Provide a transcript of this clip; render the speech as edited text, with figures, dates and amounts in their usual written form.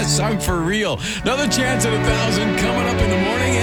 Yes, I'm for real. Another chance at 1,000 coming up in the morning.